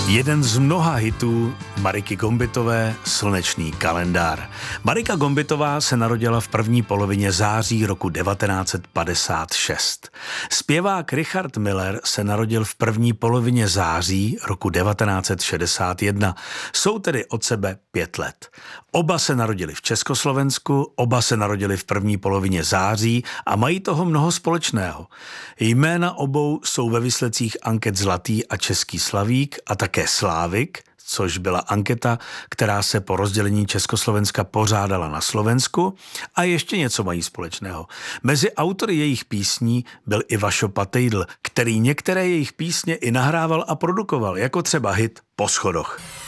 Jeden z mnoha hitů Mariky Gombitové, Slunečný kalendár. Marika Gombitová se narodila v první polovině září roku 1956. Zpěvák Richard Miller se narodil v první polovině září roku 1961. Jsou tedy od sebe 5 let. Oba se narodili v Československu, oba se narodili v první polovině září a mají toho mnoho společného. Jména obou jsou ve výsledcích anket Zlatý a Český slavík a také Slávik, což byla anketa, která se po rozdělení Československa pořádala na Slovensku, a ještě něco mají společného. Mezi autory jejich písní byl i Vašo Patejdl, který některé jejich písně i nahrával a produkoval, jako třeba hit Po schodoch.